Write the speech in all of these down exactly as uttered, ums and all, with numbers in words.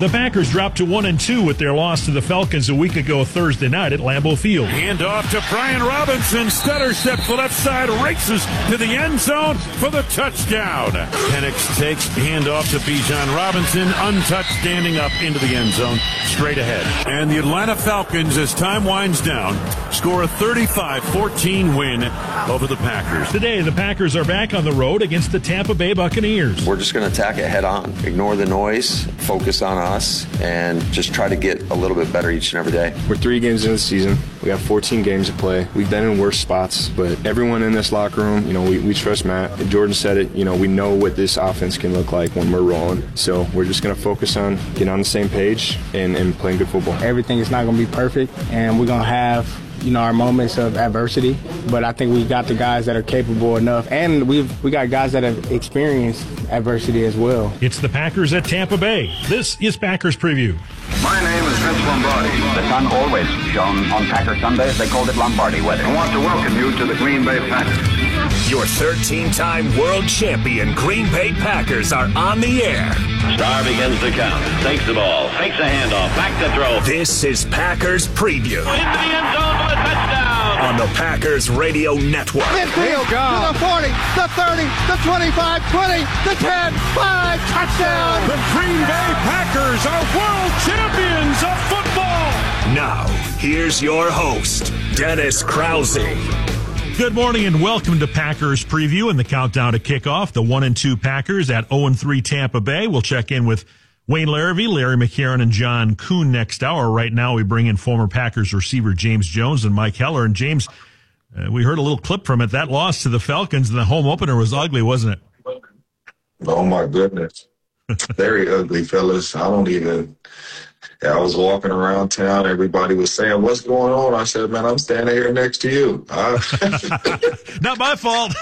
The Packers dropped to one and two with their loss to the Falcons a week ago Thursday night at Lambeau Field. Hand off to Brian Robinson. Stutter steps the left side, races to the end zone for the touchdown. Penix takes hand off to Bijan Robinson, untouched, standing up into the end zone, straight ahead. And the Atlanta Falcons, as time winds down, score a thirty-five fourteen win over the Packers. Today, the Packers are back on the road against the Tampa Bay Buccaneers. We're just going to attack it head on, ignore the noise, focus on us, and just try to get a little bit better each and every day. We're three games into the season. We got fourteen games to play. We've been in worse spots, but everyone in this locker room, you know, we, we trust Matt. Jordan said it, you know, we know what this offense can look like when we're rolling. So we're just going to focus on getting on the same page and, and playing good football. Everything is not going to be perfect, and we're going to have, you know, our moments of adversity, but I think we got the guys that are capable enough, and we've we got guys that have experienced adversity as well. It's the Packers at Tampa Bay. This is Packers Preview. My name is Vince Lombardi. The sun always shone on Packer Sundays. They called it Lombardi weather. I want to welcome you to the Green Bay Packers. Your thirteen-time world champion Green Bay Packers are on the air. Star begins to count. Takes the ball. Fakes a handoff. Back to throw. This is Packers Preview. Into the end zone for the touchdown. On the Packers Radio Network. Midfield to the forty, the thirty, the twenty-five, twenty, the ten, five, touchdown. The Green Bay Packers are world champions of football. Now, here's your host, Dennis Krause. Good morning and welcome to Packers Preview and the countdown to kickoff. The one and two Packers at oh and three Tampa Bay. We'll check in with Wayne Larrivee, Larry McCarron, and John Kuhn next hour. Right now, we bring in former Packers receiver James Jones and Mike Heller. And James, uh, we heard a little clip from it. That loss to the Falcons in the home opener was ugly, wasn't it? Oh, my goodness. Very ugly, fellas. I don't even... I was walking around town. Everybody was saying, "What's going on?" I said, "Man, I'm standing here next to you." I, Not my fault.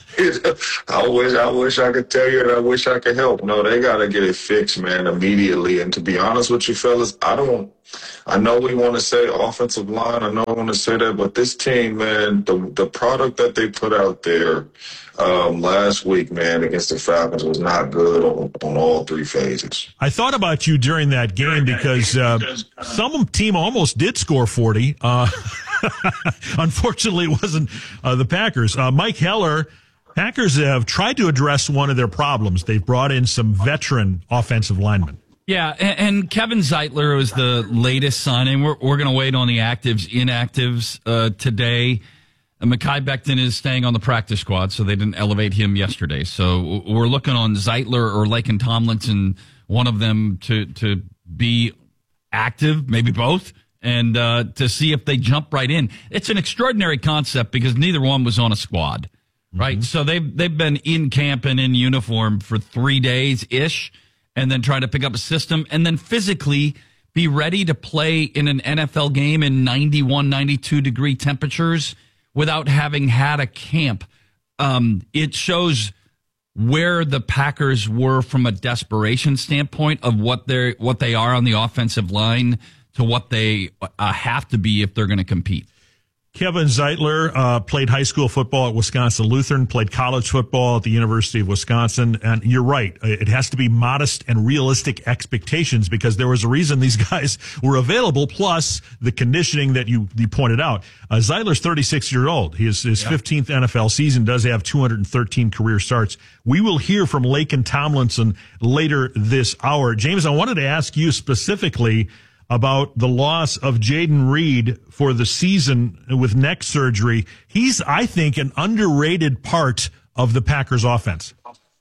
I wish, I wish I could tell you, and I wish I could help. No, they got to get it fixed, man, immediately. And to be honest with you, fellas, I don't. I know we want to say offensive line. I know I want to say that, but this team, man, the the product that they put out there um, last week, man, against the Falcons was not good on, on all three phases. I thought about you during that game because uh, some team almost did score forty. Uh, unfortunately, it wasn't uh, the Packers. Uh, Mike Heller, Packers have tried to address one of their problems. They've brought in some veteran offensive linemen. Yeah, and, and Kevin Zeitler was the latest signing. We're, we're going to wait on the actives, inactives uh, today. And Mekhi Becton is staying on the practice squad, so they didn't elevate him yesterday. So we're looking on Zeitler or Laken Tomlinson, one of them to to be active, maybe both, and uh, to see if they jump right in. It's an extraordinary concept because neither one was on a squad, right? Mm-hmm. So they've, they've been in camp and in uniform for three days-ish, and then try to pick up a system, and then physically be ready to play in an N F L game in ninety-one, ninety-two degree temperatures without having had a camp. Um, it shows where the Packers were from a desperation standpoint of what they're what they are on the offensive line to what they uh, have to be if they're going to compete. Kevin Zeitler uh, played high school football at Wisconsin Lutheran, played college football at the University of Wisconsin. And you're right. It has to be modest and realistic expectations because there was a reason these guys were available, plus the conditioning that you, you pointed out. Uh, Zeitler's thirty-six years old. His, his yeah. fifteenth N F L season does have two hundred thirteen career starts. We will hear from Laken Tomlinson later this hour. James, I wanted to ask you specifically about the loss of Jayden Reed for the season with neck surgery. He's, I think, an underrated part of the Packers offense.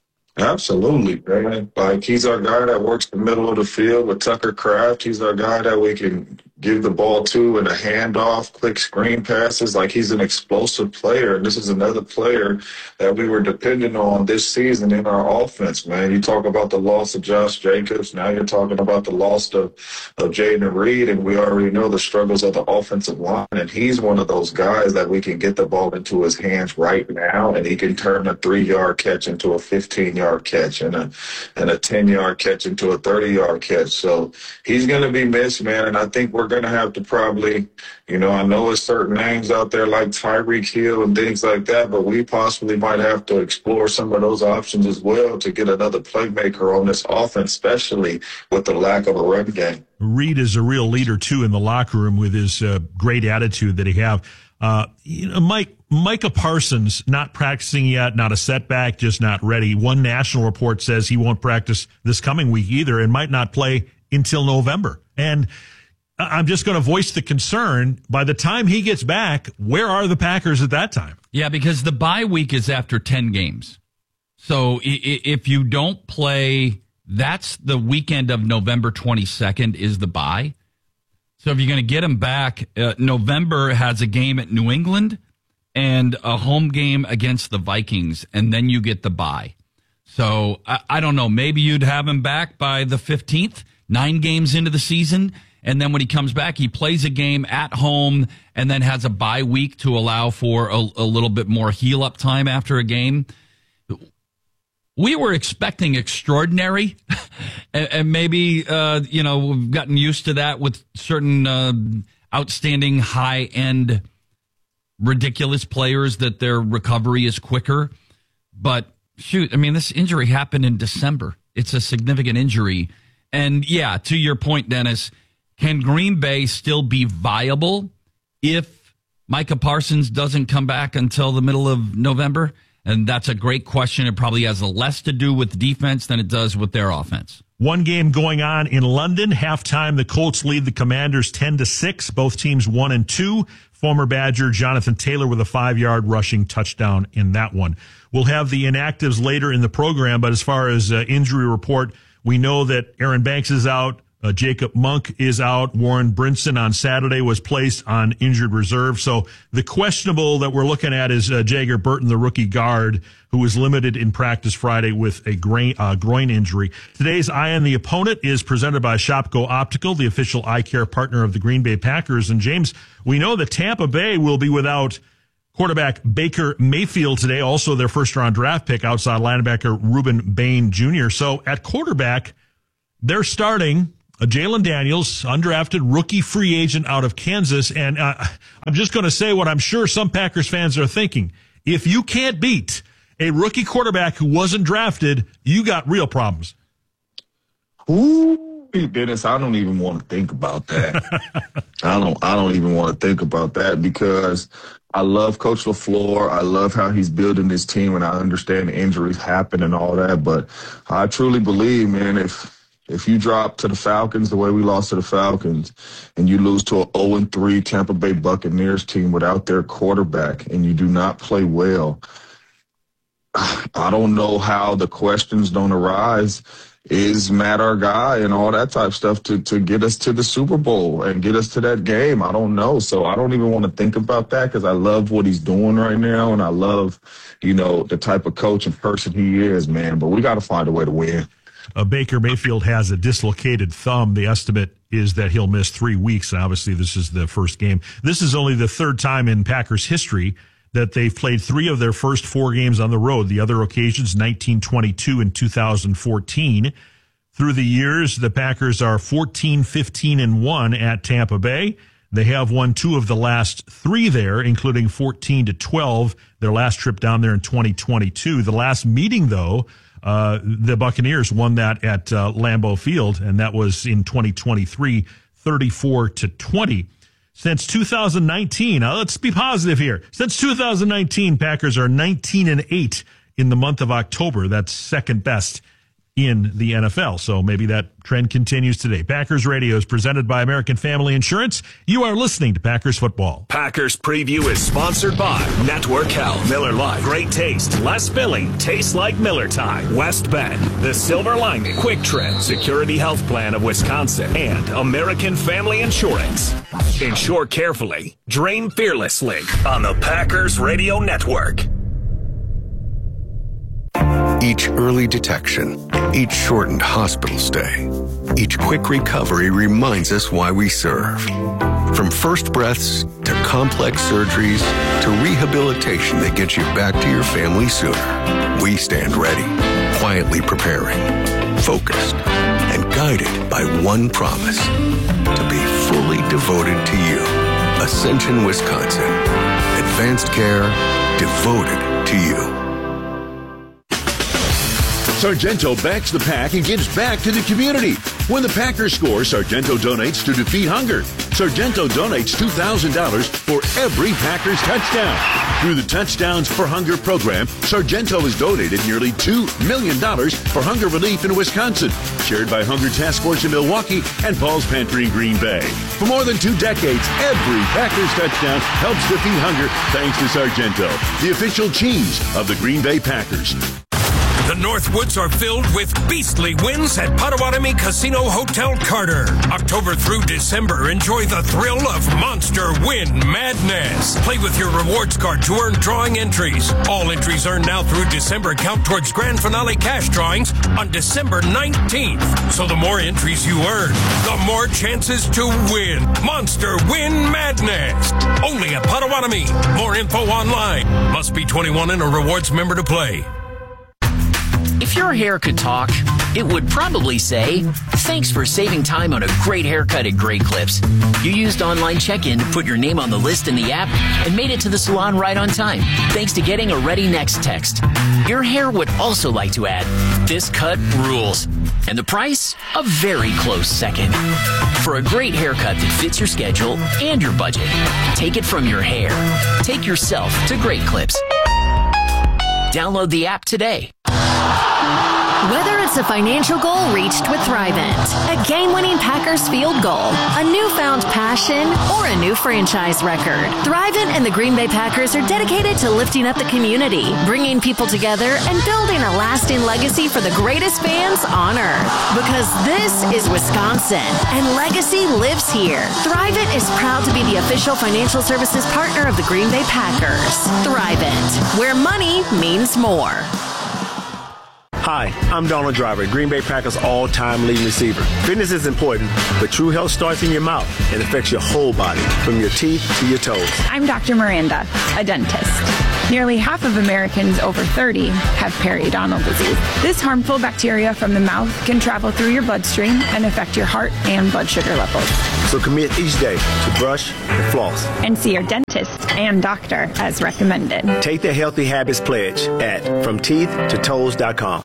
Absolutely, man. Like, he's our guy that works the middle of the field with Tucker Kraft. He's our guy that we can give the ball to in a handoff, quick screen passes. Like, he's an explosive player. And this is another player that we were dependent on this season in our offense, man. You talk about the loss of Josh Jacobs. Now you're talking about the loss of, of Jayden Reed, and we already know the struggles of the offensive line. And he's one of those guys that we can get the ball into his hands right now, and he can turn a three-yard catch into a fifteen-yard catch and a and a ten-yard catch into a thirty-yard catch. So he's going to be missed, man, and I think we're going to have to probably, you know, I know it's certain names out there like Tyreek Hill and things like that, but we possibly might have to explore some of those options as well to get another playmaker on this offense, especially with the lack of a run game. Reed is a real leader, too, in the locker room with his uh, great attitude that he have. Uh, you know, Mike, Micah Parsons not practicing yet, not a setback, just not ready. One national report says he won't practice this coming week either and might not play until November. And I'm just going to voice the concern. By the time he gets back, where are the Packers at that time? Yeah, because the bye week is after ten games. So if you don't play, that's the weekend of November twenty-second is the bye. So if you're going to get him back, uh, November has a game at New England and a home game against the Vikings, and then you get the bye. So I, I don't know. Maybe you'd have him back by the fifteenth, nine games into the season, and then when he comes back, he plays a game at home and then has a bye week to allow for a, a little bit more heal-up time after a game. We were expecting extraordinary, and, and maybe, uh, you know, we've gotten used to that with certain uh, outstanding high-end ridiculous players that their recovery is quicker. But, shoot, I mean, this injury happened in December. It's a significant injury. And, yeah, to your point, Dennis, can Green Bay still be viable if Micah Parsons doesn't come back until the middle of November? And that's a great question. It probably has less to do with defense than it does with their offense. One game going on in London. Halftime, the Colts lead the Commanders ten to six. Both teams one and two. Former Badger Jonathan Taylor with a five-yard rushing touchdown in that one. We'll have the inactives later in the program, but as far as uh, injury report, we know that Aaron Banks is out. Uh, Jacob Monk is out. Warren Brinson on Saturday was placed on injured reserve. So the questionable that we're looking at is uh, Jagger Burton, the rookie guard, who was limited in practice Friday with a grain, uh, groin injury. Today's Eye on the Opponent is presented by Shopko Optical, the official eye care partner of the Green Bay Packers. And James, we know that Tampa Bay will be without quarterback Baker Mayfield today, also their first-round draft pick, outside linebacker Reuben Bain Junior So at quarterback, they're starting Uh, Jalen Daniels, undrafted rookie free agent out of Kansas. And uh, I'm just going to say what I'm sure some Packers fans are thinking. If you can't beat a rookie quarterback who wasn't drafted, you got real problems. Ooh, Dennis, I don't even want to think about that. I don't I don't even want to think about that because I love Coach LaFleur. I love how he's building this team, and I understand the injuries happen and all that. But I truly believe, man, if If you drop to the Falcons the way we lost to the Falcons and you lose to an oh and three Tampa Bay Buccaneers team without their quarterback and you do not play well, I don't know how the questions don't arise. Is Matt our guy and all that type of stuff to, to get us to the Super Bowl and get us to that game? I don't know. So I don't even want to think about that because I love what he's doing right now and I love, you know, the type of coach and person he is, man. But we got to find a way to win. Uh, Baker Mayfield has a dislocated thumb. The estimate is that he'll miss three weeks. And obviously, this is the first game. This is only the third time in Packers history that they've played three of their first four games on the road. The other occasions, nineteen twenty-two and two thousand fourteen. Through the years, the Packers are fourteen, fifteen, and one at Tampa Bay. They have won two of the last three there, including fourteen to twelve, their last trip down there in twenty twenty-two. The last meeting, though, Uh, the Buccaneers won that at uh, Lambeau Field, and that was in twenty twenty-three, thirty-four to twenty. Since two thousand nineteen, now let's be positive here. Since two thousand nineteen, Packers are nineteen and eight in the month of October. That's second best in the N F L. So maybe that trend continues today. Packers Radio is presented by American Family Insurance. You are listening to Packers Football. Packers Preview is sponsored by Network Health, Miller Lite, great taste, less filling, tastes like Miller time, West Bend, the Silver Lining, Quick Trip, Security Health Plan of Wisconsin, and American Family Insurance. Insure carefully, drain fearlessly on the Packers Radio Network. Each early detection, each shortened hospital stay, each quick recovery reminds us why we serve. From first breaths to complex surgeries to rehabilitation that gets you back to your family sooner, we stand ready, quietly preparing, focused, and guided by one promise, to be fully devoted to you. Ascension, Wisconsin. Advanced care devoted to you. Sargento backs the pack and gives back to the community. When the Packers score, Sargento donates to defeat hunger. Sargento donates two thousand dollars for every Packers touchdown. Through the Touchdowns for Hunger program, Sargento has donated nearly two million dollars for hunger relief in Wisconsin, shared by Hunger Task Force in Milwaukee and Paul's Pantry in Green Bay. For more than two decades, every Packers touchdown helps defeat hunger thanks to Sargento, the official cheese of the Green Bay Packers. The Northwoods are filled with beastly wins at Potawatomi Casino Hotel Carter. October through December, enjoy the thrill of Monster Win Madness. Play with your rewards card to earn drawing entries. All entries earned now through December count towards grand finale cash drawings on December nineteenth. So the more entries you earn, the more chances to win. Monster Win Madness. Only at Potawatomi. More info online. Must be twenty-one and a rewards member to play. If your hair could talk, it would probably say, thanks for saving time on a great haircut at Great Clips. You used online check-in to put your name on the list in the app and made it to the salon right on time, thanks to getting a Ready Next text. Your hair would also like to add, this cut rules. And the price? A very close second. For a great haircut that fits your schedule and your budget, take it from your hair. Take yourself to Great Clips. Download the app today. Whether it's a financial goal reached with Thrivent, a game-winning Packers field goal, a newfound passion, or a new franchise record, Thrivent and the Green Bay Packers are dedicated to lifting up the community, bringing people together, and building a lasting legacy for the greatest fans on earth. Because this is Wisconsin, and legacy lives here. Thrivent is proud to be the official financial services partner of the Green Bay Packers. Thrivent, where money means more. Hi, I'm Donald Driver, Green Bay Packers all-time leading receiver. Fitness is important, but true health starts in your mouth and affects your whole body, from your teeth to your toes. I'm Doctor Miranda, a dentist. Nearly half of Americans over thirty have periodontal disease. This harmful bacteria from the mouth can travel through your bloodstream and affect your heart and blood sugar levels. So commit each day to brush and floss. And see your dentist and doctor as recommended. Take the Healthy Habits Pledge at from teeth to toes dot com.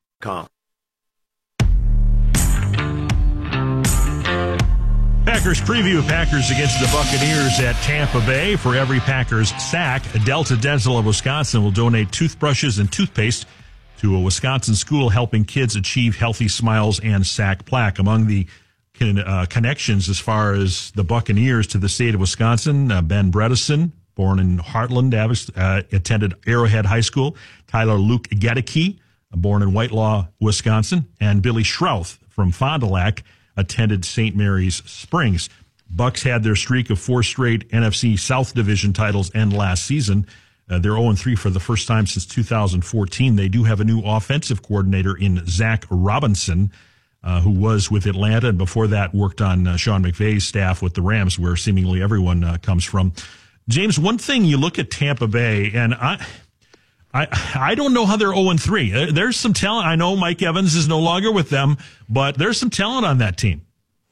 Packers preview. Packers against the Buccaneers at Tampa Bay. For every Packers sack, Delta Dental of Wisconsin will donate toothbrushes and toothpaste to a Wisconsin school helping kids achieve healthy smiles and sack plaque. Among the con- uh, connections as far as the Buccaneers to the state of Wisconsin, uh, Ben Bredesen, born in Heartland, uh, attended Arrowhead High School. Tyler Luke Gedeke, born in Whitelaw, Wisconsin, and Billy Schrouth from Fond du Lac attended Saint Mary's Springs. Bucks had their streak of four straight N F C South Division titles end last season. Uh, they're oh and three for the first time since two thousand fourteen. They do have a new offensive coordinator in Zach Robinson, uh, who was with Atlanta, and before that worked on uh, Sean McVay's staff with the Rams, where seemingly everyone uh, comes from. James, one thing you look at Tampa Bay, and I... I I don't know how they're oh and three. There's some talent. I know Mike Evans is no longer with them, but there's some talent on that team.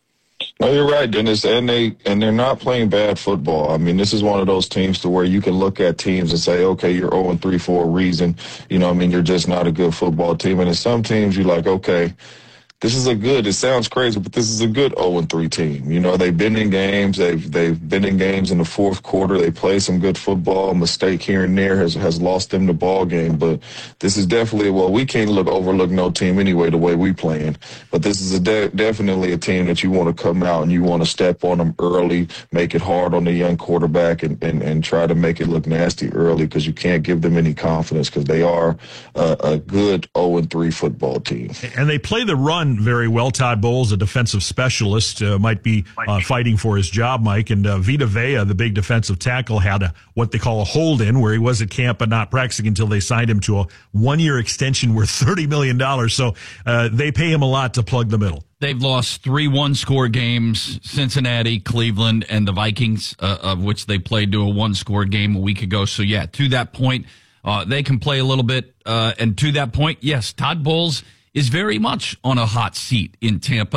No, you're right, Dennis, and they and they're not playing bad football. I mean, this is one of those teams to where you can look at teams and say, okay, you're oh and three for a reason. You know, I mean, you're just not a good football team. And in some teams, you're like, okay, this is a good, it sounds crazy, but this is a good oh and three team. You know, they've been in games. They've they've been in games in the fourth quarter. They play some good football. A mistake here and there has, has lost them the ball game. But this is definitely, well, we can't look overlook no team anyway the way we playing. But this is a de- definitely a team that you want to come out and you want to step on them early, make it hard on the young quarterback, and, and, and try to make it look nasty early, because you can't give them any confidence, because they are a, a good oh and three football team. And they play the run very well. Todd Bowles, a defensive specialist, uh, might be uh, fighting for his job, Mike. And uh, Vita Vea, the big defensive tackle, had a what they call a hold-in, where he was at camp but not practicing until they signed him to a one-year extension worth thirty million dollars. So uh, they pay him a lot to plug the middle. They've lost three one-score games, Cincinnati, Cleveland, and the Vikings, uh, of which they played to a one-score game a week ago. So, yeah, to that point, uh, they can play a little bit. Uh, and to that point, yes, Todd Bowles is very much on a hot seat in Tampa.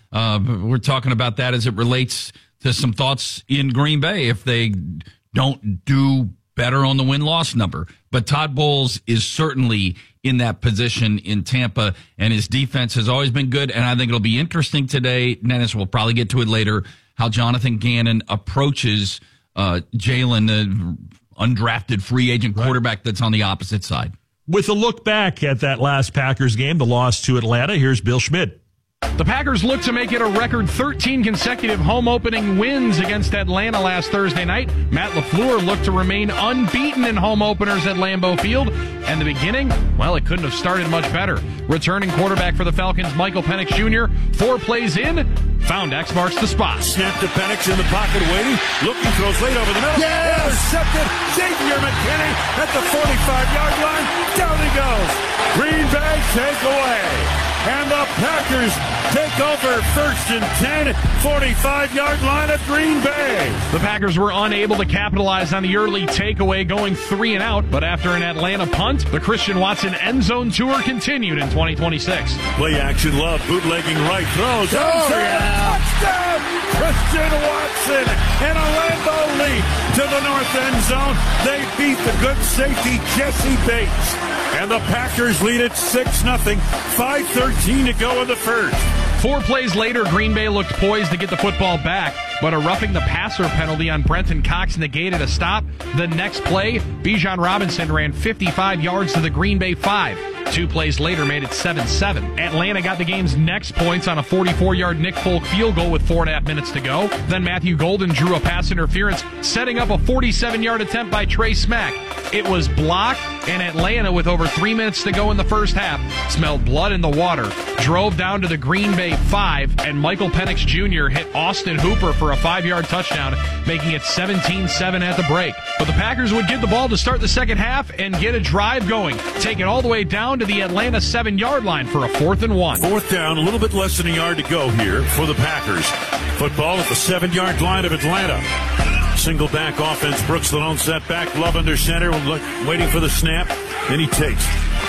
Uh, we're talking about that as it relates to some thoughts in Green Bay if they don't do better on the win-loss number. But Todd Bowles is certainly in that position in Tampa, and his defense has always been good. And I think it'll be interesting today, Dennis, we'll probably get to it later, how Jonathan Gannon approaches uh, Jalen, the undrafted free agent quarterback that's on the opposite side. With a look back at that last Packers game, the loss to Atlanta, here's Bill Schmidt. The Packers look to make it a record thirteen consecutive home opening wins against Atlanta last Thursday night. Matt LaFleur looked to remain unbeaten in home openers at Lambeau Field. And the beginning, well, it couldn't have started much better. Returning quarterback for the Falcons, Michael Penix Junior, four plays in, found X marks the spot. Snap to Penix in the pocket waiting, looking, throws late over the middle. Yes! Intercepted, Xavier McKinney at the forty-five-yard line. Down he goes. Green Bay take away. And the Packers take over first and ten, forty-five-yard line at Green Bay. The Packers were unable to capitalize on the early takeaway, going three and out. But after an Atlanta punt, the Christian Watson end zone tour continued in twenty twenty-six. Play action, Love, bootlegging right, throws. Oh, yeah. Touchdown! Christian Watson and a Lambeau lead to the north end zone. They beat the good safety Jesse Bates. And the Packers lead it six nothing, five thirteen to go in the first. Four plays later, Green Bay looked poised to get the football back, but a roughing the passer penalty on Brenton Cox negated a stop. The next play, Bijan Robinson ran fifty-five yards to the Green Bay five. Two plays later made it seven seven. Atlanta got the game's next points on a forty-four-yard Nick Folk field goal with four and a half minutes to go. Then Matthew Golden drew a pass interference, setting up a forty-seven-yard attempt by Trey Smack. It was blocked, and Atlanta, with over three minutes to go in the first half, smelled blood in the water, drove down to the Green Bay five, and Michael Penix Junior hit Austin Hooper for a five-yard touchdown, making it seventeen seven at the break. But the Packers would get the ball to start the second half and get a drive going, take it all the way down to the Atlanta seven-yard line for a fourth and one. Fourth down, a little bit less than a yard to go here for the Packers. Football at the seven-yard line of Atlanta. Single back offense. Brooks the lone set back. Love under center. Waiting for the snap. Then he takes.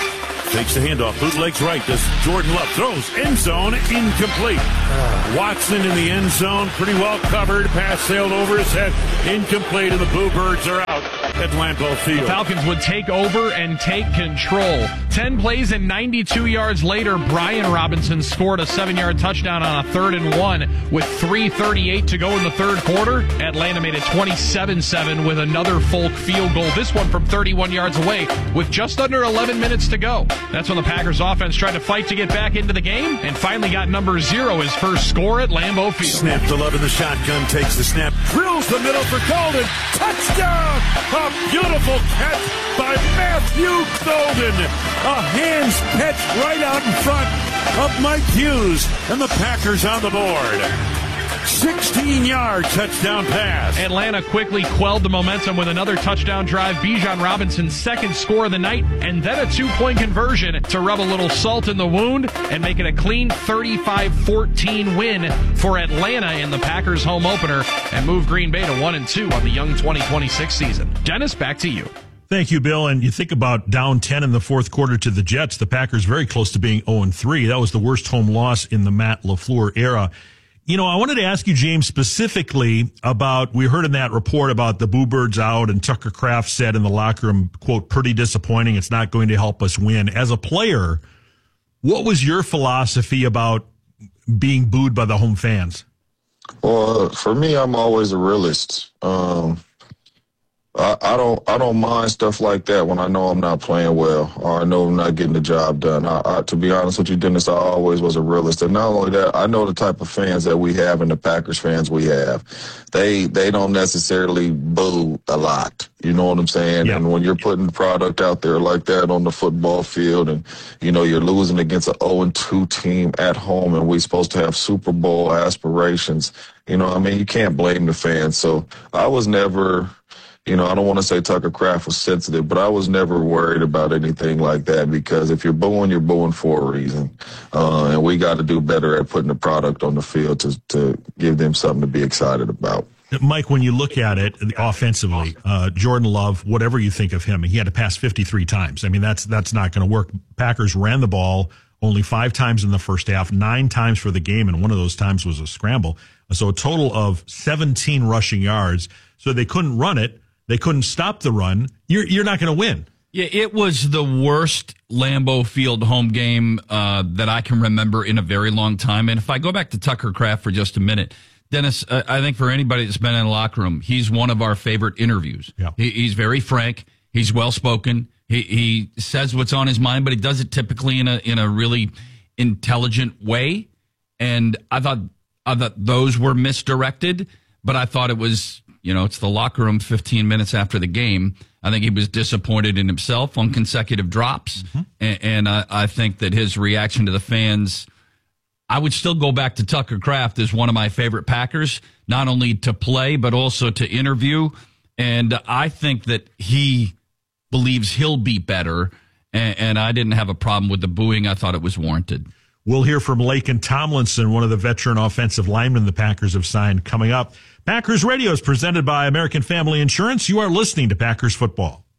Takes the handoff. Bootlegs right. Does Jordan Love. Throws. End zone. Incomplete. Watson in the end zone. Pretty well covered. Pass sailed over his head. Incomplete. And the Boo Birds are out at Lambeau Field. The Falcons would take over and take control. Ten plays and ninety-two yards later, Brian Robinson scored a seven-yard touchdown on a third and one with three thirty-eight to go in the third quarter. Atlanta made it twenty-seven seven with another Folk field goal, this one from thirty-one yards away with just under eleven minutes to go. That's when the Packers offense tried to fight to get back into the game and finally got number zero, his first score at Lambeau Field. Snap to Love in the shotgun, takes the snap, drills the middle for Golden. Touchdown! A beautiful catch by Matthew Golden. A hands catch right out in front of Mike Hughes, and the Packers on the board. sixteen-yard touchdown pass. Atlanta quickly quelled the momentum with another touchdown drive. Bijan Robinson's second score of the night, and then a two-point conversion to rub a little salt in the wound and make it a clean thirty-five fourteen win for Atlanta in the Packers home opener and move Green Bay to one and two on the young twenty twenty-six season. Dennis, back to you. Thank you, Bill. And you think about down ten in the fourth quarter to the Jets, the Packers very close to being oh and three. That was the worst home loss in the Matt LaFleur era. You know, I wanted to ask you, James, specifically about, we heard in that report about the Boo Birds out, and Tucker Kraft said in the locker room, quote, pretty disappointing. It's not going to help us win. As a player, what was your philosophy about being booed by the home fans? Well, for me, I'm always a realist. Um, I, I don't I don't mind stuff like that when I know I'm not playing well or I know I'm not getting the job done. I, I, to be honest with you, Dennis, I always was a realist. And not only that, I know the type of fans that we have and the Packers fans we have. They they don't necessarily boo a lot. You know what I'm saying? Yeah. And when you're putting the product out there like that on the football field and, you know, you're losing against an oh and two team at home and we're supposed to have Super Bowl aspirations, you know, I mean, you can't blame the fans. So I was never... You know, I don't want to say Tucker Kraft was sensitive, but I was never worried about anything like that because if you're booing, you're booing for a reason. Uh, and we got to do better at putting the product on the field to, to give them something to be excited about. Mike, when you look at it offensively, uh, Jordan Love, whatever you think of him, he had to pass fifty-three times. I mean, that's that's not going to work. Packers ran the ball only five times in the first half, nine times for the game, and one of those times was a scramble. So a total of seventeen rushing yards. So they couldn't run it. They couldn't stop the run. You're you're not going to win. Yeah, it was the worst Lambeau Field home game uh, that I can remember in a very long time. And if I go back to Tucker Kraft for just a minute, Dennis, uh, I think for anybody that's been in the locker room, he's one of our favorite interviews. Yeah. He, he's very frank. He's well-spoken. He, he says what's on his mind, but he does it typically in a in a really intelligent way. And I thought, I thought those were misdirected, but I thought it was, you know, it's the locker room fifteen minutes after the game. I think he was disappointed in himself on consecutive drops. Mm-hmm. And, and I, I think that his reaction to the fans, I would still go back to Tucker Kraft as one of my favorite Packers, not only to play, but also to interview. And I think that he believes he'll be better. And, and I didn't have a problem with the booing. I thought it was warranted. We'll hear from Laken Tomlinson, one of the veteran offensive linemen the Packers have signed, coming up. Packers Radio is presented by American Family Insurance. You are listening to Packers Football.